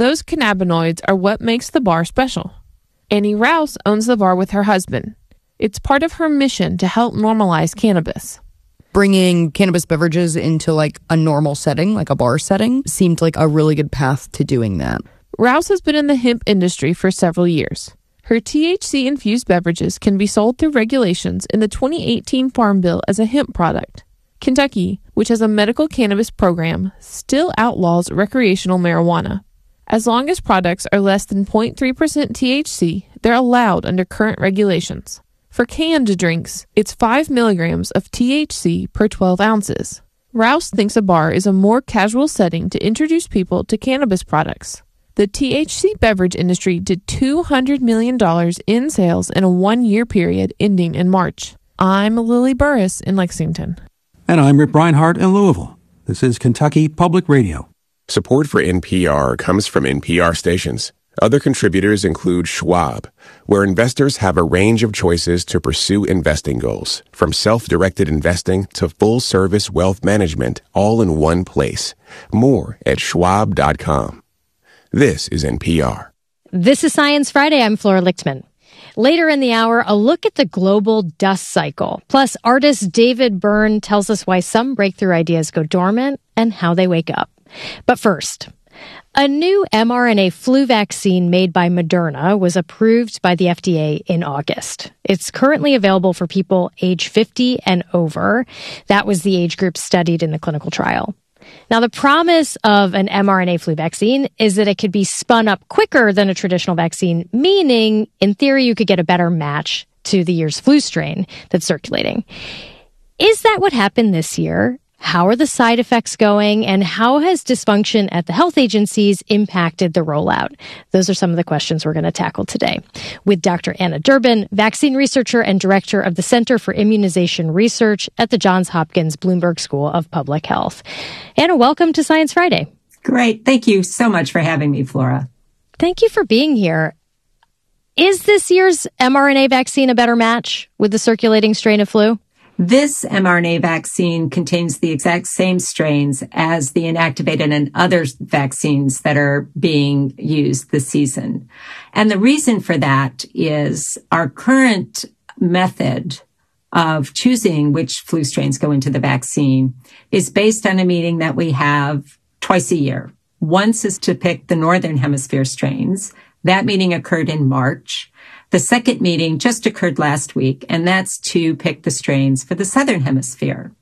Those cannabinoids are what makes the bar special. Annie Rouse owns the bar with her husband. It's part of her mission to help normalize cannabis. Bringing cannabis beverages into like a normal setting, like a bar setting, seemed like a really good path to doing that. Rouse has been in the hemp industry for several years. Her THC-infused beverages can be sold through regulations in the 2018 Farm Bill as a hemp product. Kentucky, which has a medical cannabis program, still outlaws recreational marijuana. As long as products are less than 0.3% THC, they're allowed under current regulations. For canned drinks, it's 5 milligrams of THC per 12 ounces. Rouse thinks a bar is a more casual setting to introduce people to cannabis products. The THC beverage industry did $200 million in sales in a one-year period ending in March. I'm Lily Burris in Lexington. And I'm Rip Reinhardt in Louisville. This is Kentucky Public Radio. Support for NPR comes from NPR stations. Other contributors include Schwab, where investors have a range of choices to pursue investing goals, from self-directed investing to full-service wealth management, all in one place. More at schwab.com. This is NPR. This is Science Friday. I'm Flora Lichtman. Later in the hour, a look at the global dust cycle. Plus, artist David Byrne tells us why some breakthrough ideas go dormant and how they wake up. But first, a new mRNA flu vaccine made by Moderna was approved by the FDA in August. It's currently available for people age 50 and over. That was the age group studied in the clinical trial. Now, the promise of an mRNA flu vaccine is that it could be spun up quicker than a traditional vaccine, meaning, in theory, you could get a better match to the year's flu strain that's circulating. Is that what happened this year? How are the side effects going? And how has dysfunction at the health agencies impacted the rollout? Those are some of the questions we're going to tackle today with Dr. Anna Durbin, vaccine researcher and director of the Center for Immunization Research at the Johns Hopkins Bloomberg School of Public Health. Anna, welcome to Science Friday. Great. Thank you so much for having me, Flora. Thank you for being here. Is this year's mRNA vaccine a better match with the circulating strain of flu? This mRNA vaccine contains the exact same strains as the inactivated and other vaccines that are being used this season. And the reason for that is our current method of choosing which flu strains go into the vaccine is based on a meeting that we have twice a year. Once is to pick the Northern Hemisphere strains. That meeting occurred in March. The second meeting just occurred last week, and that's to pick the strains for the Southern Hemisphere.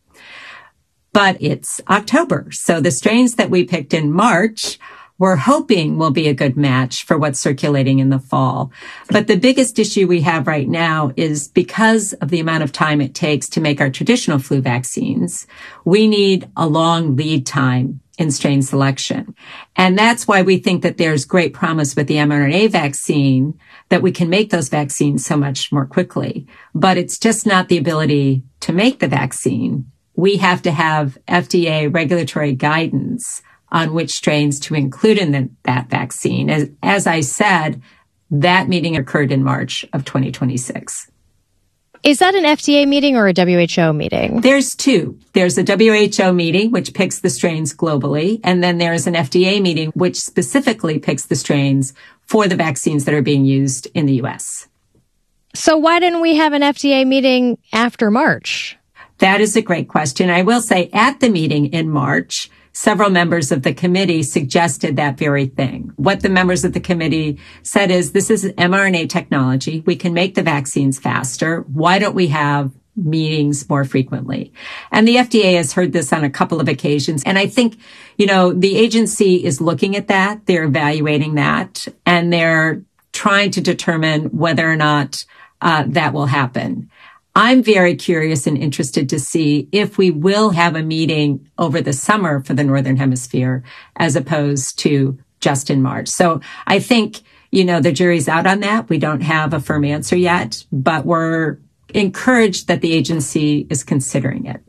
But it's October, so the strains that we picked in March, we're hoping will be a good match for what's circulating in the fall. But the biggest issue we have right now is because of the amount of time it takes to make our traditional flu vaccines, we need a long lead time in strain selection. And that's why we think that there's great promise with the mRNA vaccine, that we can make those vaccines so much more quickly. But it's just not the ability to make the vaccine. We have to have FDA regulatory guidance on which strains to include in that vaccine. As I said, that meeting occurred in March of 2026. Is that an FDA meeting or a WHO meeting? There's two. There's a WHO meeting, which picks the strains globally. And then there's an FDA meeting, which specifically picks the strains for the vaccines that are being used in the U.S. So why didn't we have an FDA meeting after March? That is a great question. I will say at the meeting in March, several members of the committee suggested that very thing. What the members of the committee said is, this is mRNA technology. We can make the vaccines faster. Why don't we have meetings more frequently? And the FDA has heard this on a couple of occasions. And I think, the agency is looking at that. They're evaluating that, and they're trying to determine whether or not that will happen. I'm very curious and interested to see if we will have a meeting over the summer for the Northern Hemisphere as opposed to just in March. So I think, the jury's out on that. We don't have a firm answer yet, but we're encouraged that the agency is considering it.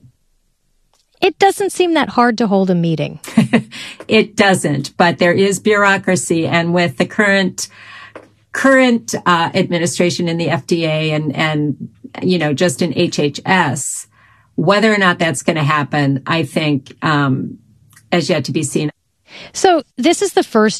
It doesn't seem that hard to hold a meeting. It doesn't, but there is bureaucracy. And with the current administration in the FDA and just in HHS, whether or not that's going to happen, I think, has yet to be seen. So this is the first